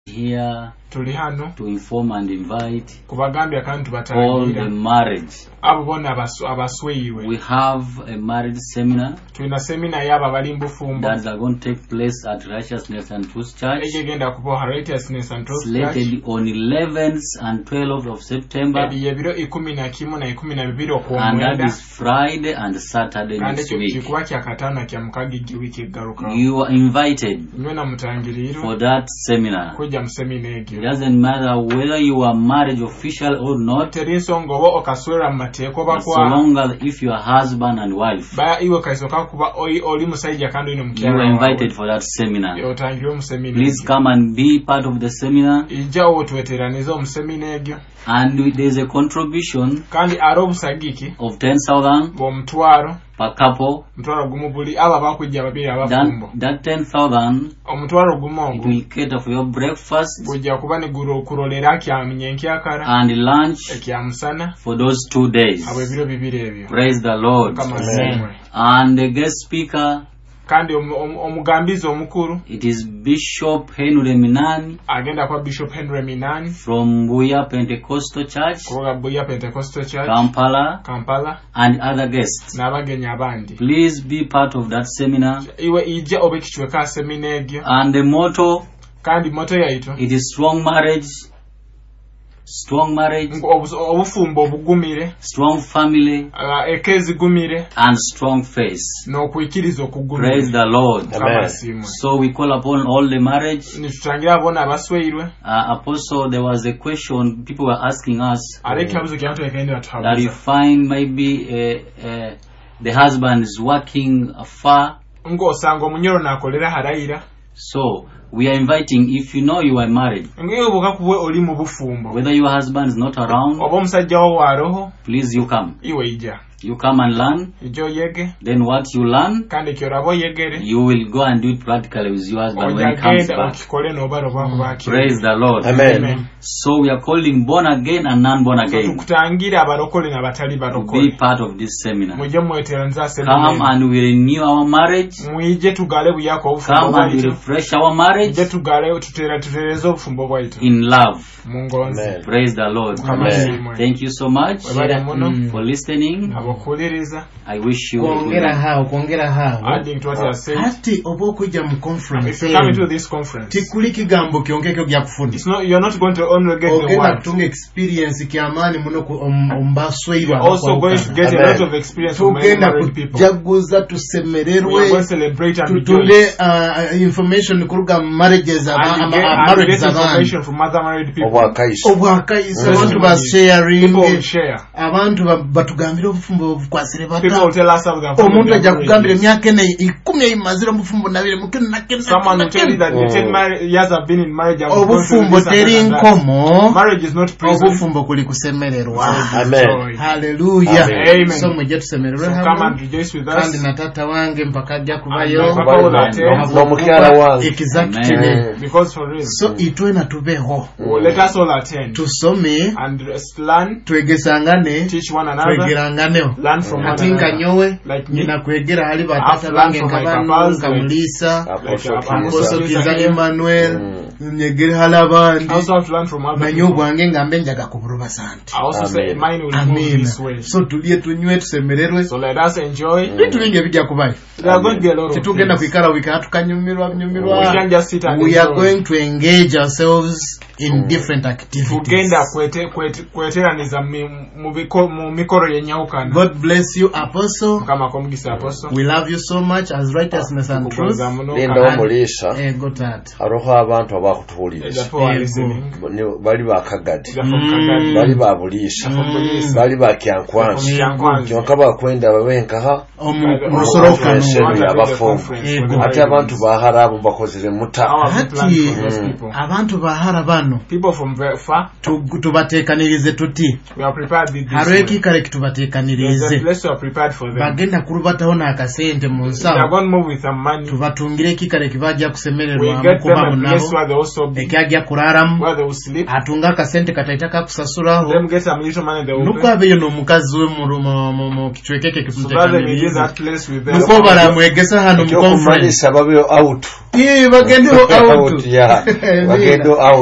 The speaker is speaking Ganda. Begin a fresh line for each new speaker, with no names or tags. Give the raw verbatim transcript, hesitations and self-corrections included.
here
tuli hano
to inform and invite
kubagambya kandi
all
batarangira
the marriage.
abo bonna abasu- abasweyiwe.
We have a marriage seminar
Tulina semina y'abo abali mbufumbo
that is going to take place at Righteousness and Truth Church,
egenda kuba Righteousness and Truth Church.
slated on eleventh and twelfth of September,
Ebi ebiro ikumi na kimu na ikumi na bibiri
and that
okwomwenda
is Friday and Saturday
kandi
next
ekyo
week.
kikuba kya kataano kya mukagigi wiki eggalukawo.
You are invited
Nywena mutangiriirwe
for that seminar.
kujja mu semina
It
egyo.
doesn't matter whether you are marriage official or not,
Teri nsonga oba okaswera mu mateeka oba
but so
kwa
long as if you are husband and wife,
ba iwe kaisoka kuba oli, oli musajja kandi olina
you
mukyala
are
wawe.
invited for that seminar.
Otangiriwe mu semina
Please
egyo.
come and be part of the seminar.
Ijja otweteraniza mu semina egyo
And there is a contribution
kandi ari obusagiki
of ten thousand
bw'omutwalo
per couple.
omutwalo gumu buli abo abakujja babiri
That,
abafumbo.
that ten thousand,
Omutwalo gumu
it
ogwo
will cater for your breakfast
gujja kuba ne guro kurolera kyamenya enkyakara
and lunch
ekyamusana
for those two days.
abo ebiro bibiri ebyo.
Praise the Lord.
Kama
Amen.
semwe.
And the guest speaker,
kandi omu- omu- omugambizi omukulu
it is Bishop Henry Minani
agenda kwa Bishop Henry Minani
from Buya Pentecostal Church,
kuvuga Buya Pentecostal Church
Kampala,
Kampala
and other guests.
n'abagenyi abandi.
Please be part of that seminar.
Iwe ijja obe kichweka semina egyo
And the motto,
kandi moto yaitu
it is strong marriage, strong marriage,
ngu obus- obufumbo obugumire
strong family,
uh, ekezigumire
and strong faith.
n'okwikiriza
Praise
okugumire.
the Lord.
Kama simwe.
So we call upon all the marriage.
Nitutangira abona abasweirwe
Uh, Apostle, there was a question people were asking us
ale ekibuzo kyatu ekende
that you
batuhabuza
find maybe uh, uh, the husband is working afar.
ng'osanga omunyoro n'akolera harayira
So we are inviting, if you know you are married,
ng'eyoboka kuwe oli mu bufumbo
whether your husband is not around,
oba omusajja wo waaroho
please you come.
iwe ijja
You come and learn.
ijja oyege
Then what you learn,
kandi kyolaba oyegere
you will go and do it practically with your husband when he comes
ojagenda
back.
okikole n'oba lobako bakiri.
Praise the Lord.
Amen.
So we are calling born again and non-born
So
again
tukutangire abalokole n'abatali
to be
balokole
part of this seminar.
mujje mweteranza
Come
semina
and we renew our marriage.
mwije tugale buyako obufumbo
Come and we
bwaitu
refresh our marriage
mujje tugale tutera tutereze obufumbo bwaitu
in love.
mu ngonzi.
Amen.
Praise the Lord.
Amen.
Thank you so much
Webale muno
for listening.
abokuliriza
I wish you
kwongera hao kwongera hao
adding to what you have said.
ati oba okujja mu
If
conference
you come
eno,
into this conference,
tikuli kigambo kyongeko bya kufuna
it's not, you're not going to only get the
ogenda
word.
kutunga experience kyamaani muno ku- om- ombasweirwa
You're also going to get a
Amen.
lot of experience from many
tugenda
married people.
kujaguza
We are
tusemererwe
going to celebrate and
tutule
rejoice.
uh, information kuruga mu marriages aba-
And
ama-
get,
ama-
and
marriages
get
abandi
information from other married people.
obwakayisa
obwakayisa
Mm.
abantu
People
basharing
will share.
abantu ba- batugambira obufumbo bukwasire
People
bata
will tell us how they are
omuntu
from
ajja
their
kugambira
marriages.
emyaka ene ikumi eyimazire omufumbo nabire mukene nakene
Someone will tell you that you
Mm.
ten mar- years have been in marriage. I've gone through
obufumbo
this and that
teri
and that.
nkomo
Marriage is not prison.
obufumbo kuli kusemererwa
Amen.
Joy.
haleluya
Amen.
so mujje tusemererwe
So come
hamwe
and rejoice with
kandi
us.
na tata wange mpaka ajja
And
kubayo
my papa will attend.
Amen.
n'omukyala wange
exactly
Amen.
Because for real.
so itwena tubeho
Well, let us all attend.
tusome
And just learn,
twegesangane
teach one another,
twegeranganeho
learn from one
ati
another.
nkanyowe
Like me.
nyina kwegera hali
I've
batata
learned
bange
from my
nkabanu
papas,
nkamulisa
Apostle
Like,
Kiza.
aposo
Kiza
kiza
here.
emmanuel
Mm.
nyegere hali abandi
I also have to learn from other
nanye
people.
obwange ngambe njaga kuburuba sante
I also say
Amen.
mine will move
amen
this way.
so tulye tunywe tusemererwe
So let us enjoy.
bintu bingi ebijja kubayo
There are going to be a lot of
titugenda
things.
kwikala wikala tukanyumirwa
We
nyumirwa
can't just sit and
we are
enjoy.
going to engage ourselves in different activities.
Tugenda kwete- kwete- kweteraniza mi- mu biko- mu mikoro yenjawukana.
God bless you, Apostle.
Mukama akomugisa Apostle.
We love you so much as righteousness and truth.
Tukugonza muno
linda
kandi
omuliisa
Eh, go that.
hariho abantu
the
abakutuwuliriza
poor are
Ego.
listening.
Ni- bali bakagadi
They're from Kagadi.
bali babuliisa
From
bali bakyankwansi
Kyankwanzi.
kyonka bakwenda babenkaha
Omu-
Like,
Musoroka
conference
no.
want to
eno
do the
y'abafumbo
conference
Ego.
for the
ate abantu baharabu bakozire muta
How have we planned for
Hati
those people?
abantu bahara bandi wano
people from very far,
tu- tubateekanirize tuti
we are prepared with this
haro
way.
ekikale
There's a
kitubateekanirize
place we are prepared for them.
bagenda kulubataho n'akasente mu
They are
nsawo
going to move with some money.
tubatungire ekikale kibajja
We
kusemererwamu
get them
kuba
a place
munabo
where they also be,
ekyajja kulaalamu
where they will sleep.
atunga akasente kataita kakusasulaho
Them get some little money they will
nuko
pay.
abeyo n'omukazi we mu- mu- mu- mu kichwekeke
So that they may use
kimuteekanirize
that place with them.
nuko baramwegesa hano mu conference
ekyokumalisa babeyo out
Ye bagendeho out
ya bagendeho out